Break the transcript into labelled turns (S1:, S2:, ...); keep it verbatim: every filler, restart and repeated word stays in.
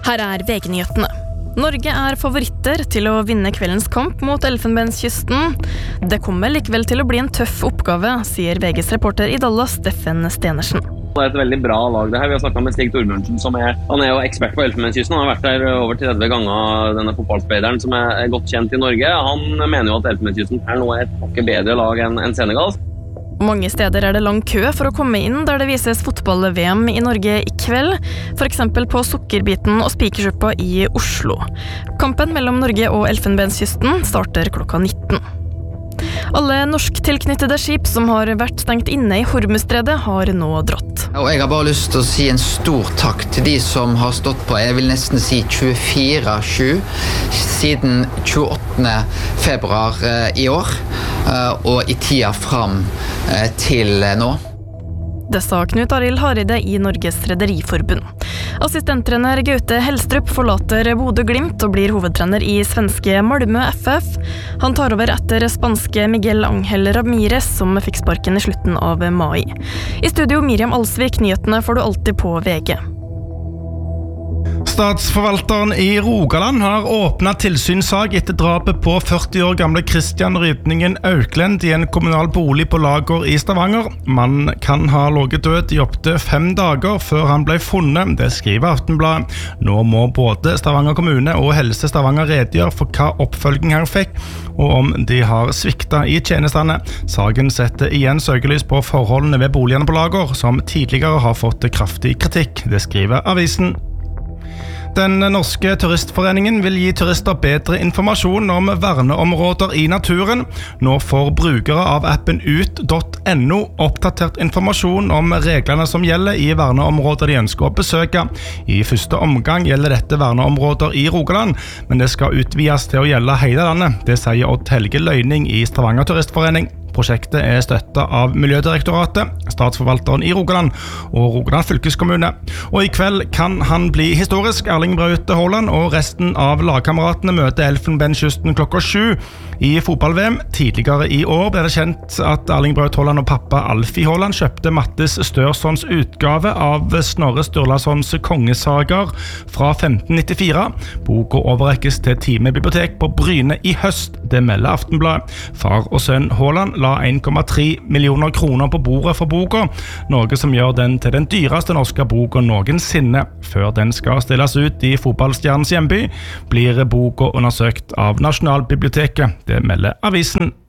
S1: Her er V G-nyhetene. Norge er favoritter til å vinne kveldens kamp mot Elfenbenskysten. Det kommer likevel til å bli en tøff oppgave, sier V G's reporter i Dallas, Steffen Stenersen.
S2: Det er et veldig bra lag det her. Vi har snakket med Stig Torbjørnsen, som er, han er jo ekspert på Elfenbenskysten. Han har vært der over tretti ganger, denne fotballspeideren som er godt kjent i Norge. Han mener jo at Elfenbenskysten er nå et pakke bedre lag enn en Senegal.
S1: Mange steder er det lang kø for å komme inn der det vises fotball-V M i Norge i kveld, for eksempel på Sukkerbiten og Spikersuppa i Oslo. Kampen mellom Norge og Elfenbenskysten starter klokka nitten. Alle norsktilknyttede skip som har vært stengt inne i Hormuzstredet har nå dratt.
S3: Og jeg har bare lyst til å si en stor takk til de som har stått på, jeg vil nesten si tjuefire sju, siden tjueåttende februar i år, og i tida fram til nå.
S1: Det sa Knut Arild Hareide i Norges Rederiforbund. Assistenttrener Gaute Helstrup forlater Bodø/Glimt og blir hovedtrener i svenske Malmö F F. Han tar over etter spanske Miguel Ángel Ramírez, som fikk sparken i slutten av mai. I studio Miriam Alsvik, nyhetene får du alltid på V G.
S4: Statsforvalteren i Rogaland har åpnet tilsynssak etter drapet på førti år gamle Christian Rydningen Auklend i en kommunal bolig på Lager i Stavanger. Mannen kan ha ligget død i opptil fem dager før han ble funnet, det skriver Aftenbladet. Nå må både Stavanger kommune og Helse Stavanger redegjøre for hva oppfølging han fikk, og om de har sviktet i tjenestene. Saken setter igjen søkelys på forholdene ved boligene på Lager, som tidligere har fått kraftig kritikk, det skriver avisen. Den norske turistforeningen vil gi turister bedre informasjon om verneområder i naturen. Nå får brukere av appen ut punktum no oppdatert informasjon om reglene som gjelder i verneområder de ønsker å besøke. I første omgang gjelder dette verneområder i Rogaland, men det skal utvides til å gjelde hele landet. Det sier Odd Helge Løyning i Stavanger Turistforening. Prosjektet er støttet av Miljødirektoratet, Statsforvalteren i Rogaland og Rogaland fylkeskommune. Og i kveld kan han bli historisk. Erling Braut Haaland og resten av lagkameratene møter Elfenbenskysten klokka sju i fotball-V M. Tidligere i år ble det kjent at Erling Braut Haaland og pappa Alfie Haaland kjøpte Mattis Størssons utgave av Snorre Sturlasons kongesager fra femten nittifire. Boka overrekkes til Time bibliotek på Bryne i høst, det melder Aftenbladet. Far og sønn Haaland la en komma tre millioner kroner på bordet for boka, noe som gjør den til den dyreste norske boka noensinne. Før den skal stilles ut i fotballstjernens hjemby, blir boka undersøkt av Nasjonalbiblioteket, det melder avisen.